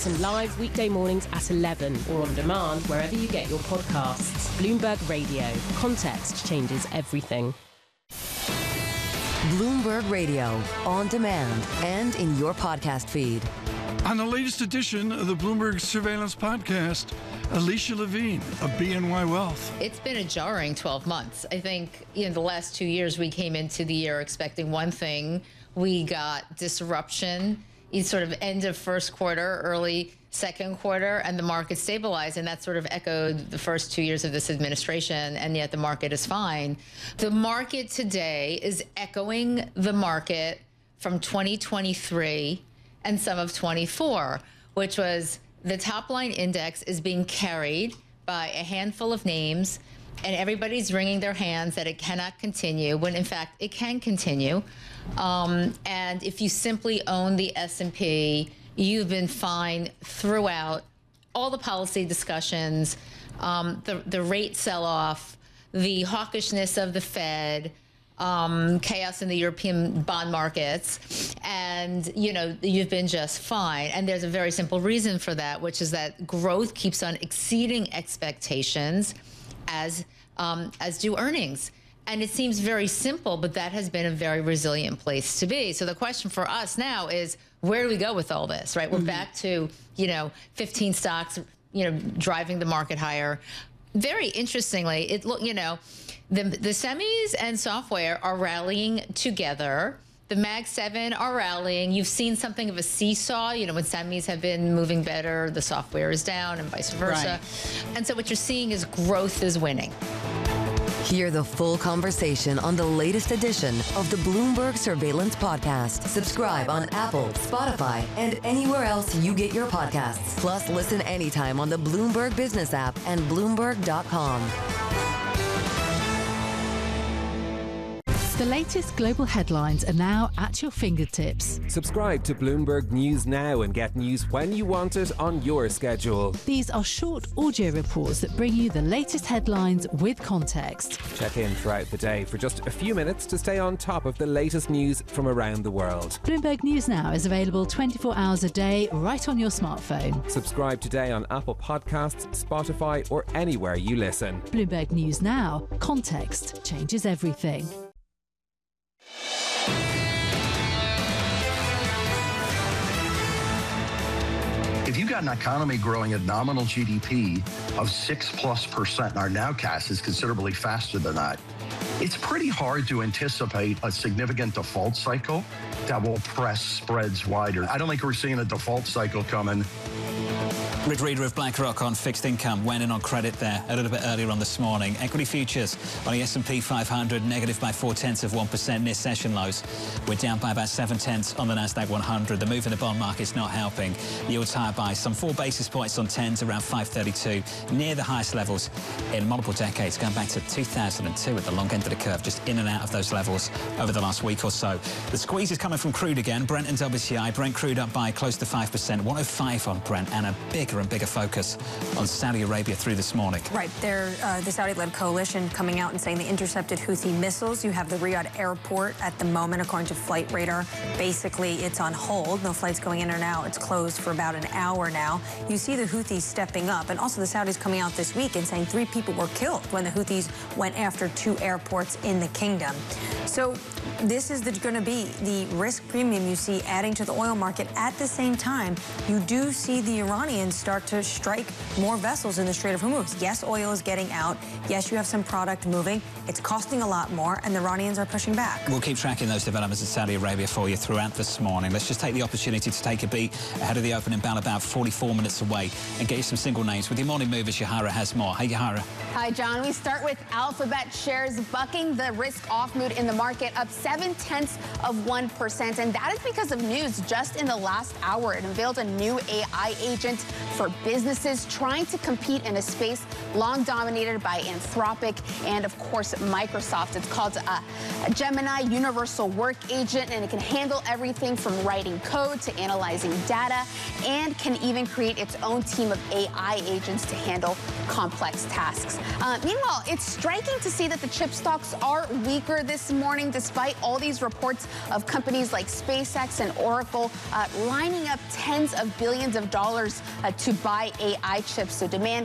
Listen live weekday mornings at 11 or on demand wherever you get your podcasts. Bloomberg Radio. Context changes everything. Bloomberg Radio, on demand and in your podcast feed. On the latest edition of the Bloomberg Surveillance Podcast, Alicia Levine of BNY Wealth. It's been a jarring 12 months. I think in the last 2 years, we came into the year expecting one thing. We got disruption, sort of end of first quarter, early second quarter, and the market stabilized, and that sort of echoed the first 2 years of this administration, and yet the market is fine. The market today is echoing the market from 2023 and some of 24, which was the top line index is being carried by a handful of names, and everybody's wringing their hands that it cannot continue, when in fact it can continue. And if you simply own the S&P, you've been fine throughout all the policy discussions, the rate sell-off, the hawkishness of the Fed, chaos in the European bond markets, and you've been just fine. And there's a very simple reason for that, which is that growth keeps on exceeding expectations, as do earnings. And it seems very simple, but that has been a very resilient place to be. So the question for us now is, where do we go with all this, right? We're back to, 15 stocks, driving the market higher. Very interestingly, the semis and software are rallying together. The Mag 7 are rallying. You've seen something of a seesaw. When semis have been moving better, the software is down and vice versa. Right. And so what you're seeing is growth is winning. Hear the full conversation on the latest edition of the Bloomberg Surveillance Podcast. Subscribe on Apple, Spotify, and anywhere else you get your podcasts. Plus, listen anytime on the Bloomberg Business app and Bloomberg.com. The latest global headlines are now at your fingertips. Subscribe to Bloomberg News now and get news when you want it on your schedule. These are short audio reports that bring you the latest headlines with context. Check in throughout the day for just a few minutes to stay on top of the latest news from around the world. Bloomberg News Now is available 24 hours a day right on your smartphone. Subscribe today on Apple Podcasts, Spotify, or anywhere you listen. Bloomberg News Now. Context changes everything. If you've got an economy growing at nominal GDP of 6+%, our nowcast is considerably faster than that, it's pretty hard to anticipate a significant default cycle that will press spreads wider. I don't think we're seeing a default cycle coming. Rick Reader of BlackRock on fixed income went in on credit there a little bit earlier on this morning. Equity futures on the S&P 500 negative by 0.4% near session lows. We're down by about 0.7 on the Nasdaq 100. The move in the bond market's not helping. Yields higher by some 4 basis points on 10s, around 532, near the highest levels in multiple decades, going back to 2002 at the long end of the curve, just in and out of those levels over the last week or so. The squeeze is coming from crude again. Brent and WTI. Brent crude up by close to 5%, 105 on Brent, and a bigger and bigger focus on Saudi Arabia through this morning. Right. They're the Saudi-led coalition coming out and saying they intercepted Houthi missiles. You have the Riyadh airport at the moment, according to Flight Radar. Basically, it's on hold. No flights going in or out. It's closed for about an hour now. You see the Houthis stepping up, and also the Saudis coming out this week and saying 3 people were killed when the Houthis went after 2 airports in the kingdom. So this is going to be the risk premium you see adding to the oil market. At the same time, you do see the Iranians start to strike more vessels in the Strait of Hormuz. Yes, oil is getting out. Yes, you have some product moving. It's costing a lot more, and the Iranians are pushing back. We'll keep tracking those developments in Saudi Arabia for you throughout this morning. Let's just take the opportunity to take a beat ahead of the open in Bal, about 44 minutes away, and get you some single names. With your morning movers, Yahara has more. Hey, Yahara. Hi, John. We start with Alphabet shares bucking the risk-off mood in the market, up 0.7%, and that is because of news just in the last hour. It unveiled a new AI agent for businesses trying to compete in a space long dominated by Anthropic and, of course, Microsoft. It's called a Gemini Universal Work Agent, and it can handle everything from writing code to analyzing data, and can even create its own team of AI agents to handle complex tasks. Meanwhile, it's striking to see that the chip stocks are weaker this morning despite all these reports of companies like SpaceX and Oracle lining up tens of billions of dollars to buy AI chips. So demand